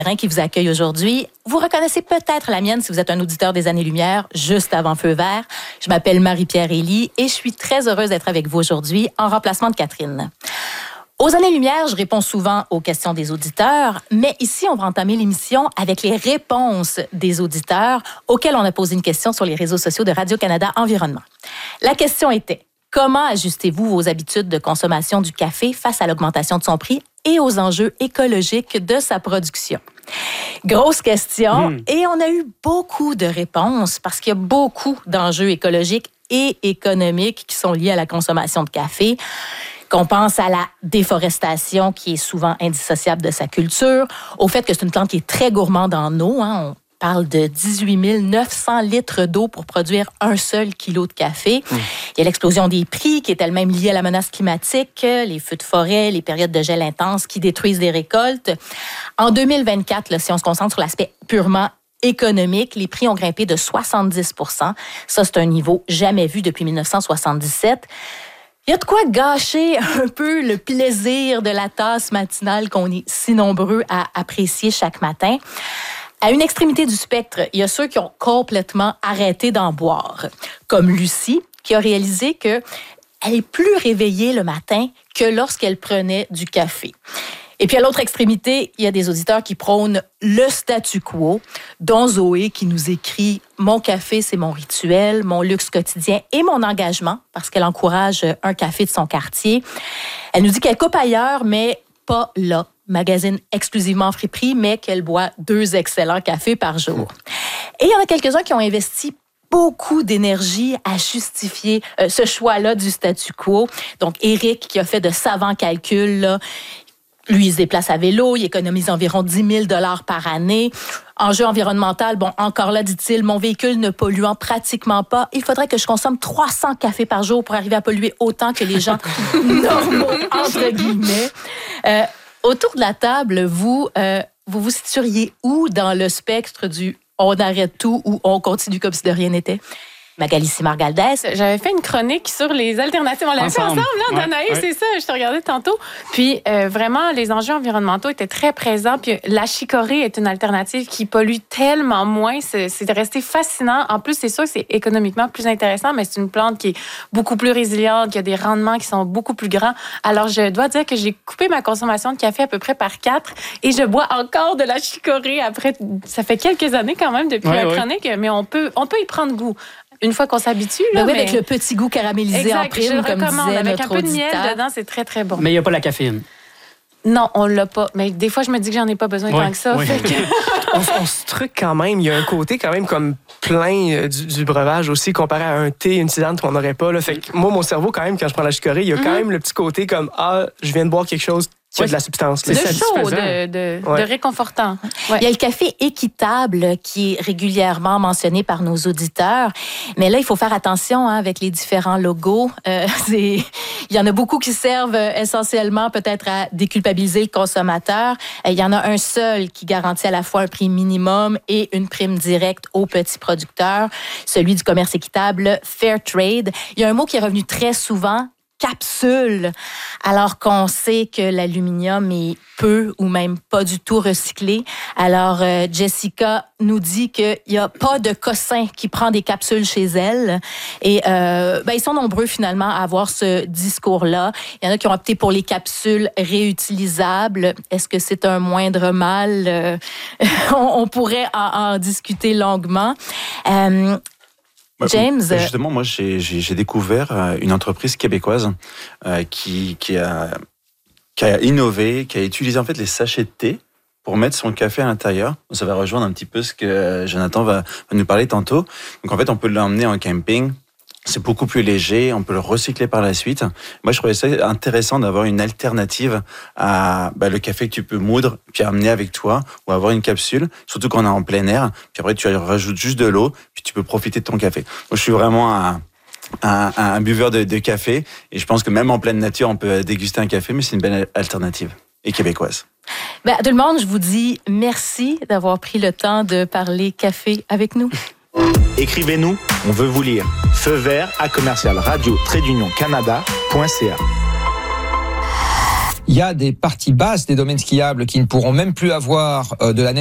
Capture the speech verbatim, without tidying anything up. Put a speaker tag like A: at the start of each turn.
A: qui vous accueille aujourd'hui. Vous reconnaissez peut-être la mienne si vous êtes un auditeur des Années-Lumière, juste avant Feu vert. Je m'appelle Marie-Pierre Élie et je suis très heureuse d'être avec vous aujourd'hui en remplacement de Catherine. Aux Années-Lumière, je réponds souvent aux questions des auditeurs, mais ici, on va entamer l'émission avec les réponses des auditeurs auxquels on a posé une question sur les réseaux sociaux de Radio-Canada Environnement. La question était: comment ajustez-vous vos habitudes de consommation du café face à l'augmentation de son prix et aux enjeux écologiques de sa production? Grosse question, mmh. et on a eu beaucoup de réponses parce qu'il y a beaucoup d'enjeux écologiques et économiques qui sont liés à la consommation de café. Qu'on pense à la déforestation qui est souvent indissociable de sa culture, au fait que c'est une plante qui est très gourmande en eau, hein, on parle de dix-huit mille neuf cents litres d'eau pour produire un seul kilo de café. Mmh. Il y a l'explosion des prix qui est elle-même liée à la menace climatique, les feux de forêt, les périodes de gel intense qui détruisent les récoltes. En deux mille vingt-quatre, là, si on se concentre sur l'aspect purement économique, les prix ont grimpé de soixante-dix pour cent. Ça, c'est un niveau jamais vu depuis dix-neuf cent soixante-dix-sept. Il y a de quoi gâcher un peu le plaisir de la tasse matinale qu'on est si nombreux à apprécier chaque matin. À une extrémité du spectre, il y a ceux qui ont complètement arrêté d'en boire, comme Lucie, qui a réalisé qu'elle est plus réveillée le matin que lorsqu'elle prenait du café. Et puis à l'autre extrémité, il y a des auditeurs qui prônent le statu quo, dont Zoé qui nous écrit « Mon café, c'est mon rituel, mon luxe quotidien et mon engagement » parce qu'elle encourage un café de son quartier. Elle nous dit qu'elle coupe ailleurs, mais pas là. Magazine exclusivement en friperie, mais qu'elle boit deux excellents cafés par jour. Et il y en a quelques-uns qui ont investi beaucoup d'énergie à justifier euh, ce choix-là du statu quo. Donc, Éric qui a fait de savants calculs, là. Lui, il se déplace à vélo, il économise environ dix mille dollars par année. Enjeu environnemental, bon, encore là, dit-il, mon véhicule ne polluant pratiquement pas. Il faudrait que je consomme trois cents cafés par jour pour arriver à polluer autant que les gens normaux, entre guillemets. Euh, autour de la table, vous, euh, vous vous situeriez où dans le spectre du « on arrête tout » ou « on continue comme si de rien n'était » ? Magali Simard-Galdès.
B: J'avais fait une chronique sur les alternatives. On l'avait fait ensemble, là, ouais, Danaï, ouais. C'est ça, je te regardais tantôt. Puis, euh, vraiment, les enjeux environnementaux étaient très présents. Puis, la chicorée est une alternative qui pollue tellement moins. C'est, c'est resté fascinant. En plus, c'est sûr que c'est économiquement plus intéressant, mais c'est une plante qui est beaucoup plus résiliente, qui a des rendements qui sont beaucoup plus grands. Alors, je dois dire que j'ai coupé ma consommation de café à peu près par quatre et je bois encore de la chicorée après. Ça fait quelques années quand même depuis ouais, la chronique, ouais. mais on peut, on peut y prendre goût. Une fois qu'on s'habitue, là.
A: Ben oui,
B: mais...
A: avec le petit goût caramélisé
B: exact,
A: en prime, comme disait
B: avec
A: notre
B: un peu
A: auditeur.
B: de miel dedans, c'est très, très bon.
C: Mais il n'y a pas la caféine.
B: Non, on l'a pas. Mais des fois, je me dis que j'en ai pas besoin
C: oui,
B: tant que ça.
C: Oui.
B: Fait que...
D: on, on se truque quand même. Il y a un côté quand même comme plein euh, du, du breuvage aussi, comparé à un thé, une tisane qu'on n'aurait pas. Là. Fait que moi, mon cerveau, quand même, quand je prends la chicorée, il y a quand mm-hmm. même le petit côté comme « Ah, je viens de boire quelque chose qui a de la substance. »
B: De chaud, de, de, ouais. de réconfortant.
A: Ouais. Il y a le café équitable qui est régulièrement mentionné par nos auditeurs. Mais là, il faut faire attention hein, avec les différents logos. Euh, c'est... Il y en a beaucoup qui servent essentiellement peut-être à déculpabiliser le consommateur. Il y en a un seul qui garantit à la fois un prix minimum et une prime directe aux petits producteurs, celui du commerce équitable, Fair Trade. Il y a un mot qui est revenu très souvent, capsule, alors qu'on sait que l'aluminium est peu ou même pas du tout recyclé. Alors, euh, Jessica nous dit qu'il n'y a pas de cossin qui prend des capsules chez elle. Et euh, ben, ils sont nombreux finalement à avoir ce discours-là. Il y en a qui ont opté pour les capsules réutilisables. Est-ce que c'est un moindre mal? Euh, on, on pourrait en, en discuter longuement. Euh, James.
E: Justement, moi, j'ai, j'ai, j'ai découvert une entreprise québécoise euh, qui, qui, a, qui a innové, qui a utilisé en fait les sachets de thé pour mettre son café à l'intérieur. Ça va rejoindre un petit peu ce que Jonathan va, va nous parler tantôt. Donc en fait, on peut l'emmener en camping. C'est beaucoup plus léger, on peut le recycler par la suite. Moi, je trouvais ça intéressant d'avoir une alternative à bah, le café que tu peux moudre puis amener avec toi ou avoir une capsule, surtout quand on est en plein air. Puis après, tu rajoutes juste de l'eau puis tu peux profiter de ton café. Moi, je suis vraiment un, un, un buveur de, de café et je pense que même en pleine nature, on peut déguster un café, mais c'est une belle alternative et québécoise.
A: Ben, à tout le monde, je vous dis merci d'avoir pris le temps de parler café avec nous.
F: Écrivez-nous, on veut vous lire. Feu vert à commercial radio trait d'union canada point c a.
C: il y a des parties basses des domaines skiables qui ne pourront même plus avoir euh, de la neige